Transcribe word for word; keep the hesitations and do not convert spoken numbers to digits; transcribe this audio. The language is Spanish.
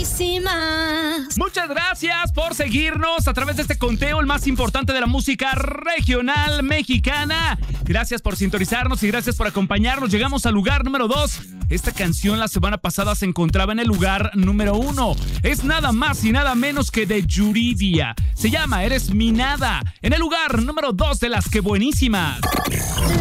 buenísimas. Muchas gracias por seguirnos a través de este conteo, el más importante de la música regional mexicana. Gracias por sintonizarnos y gracias por acompañarnos. Llegamos al lugar número dos. Esta canción la semana pasada se encontraba en el lugar número uno. Es nada más y nada menos que de Yuridia. Se llama Eres mi nada. En el lugar número dos de las que buenísimas.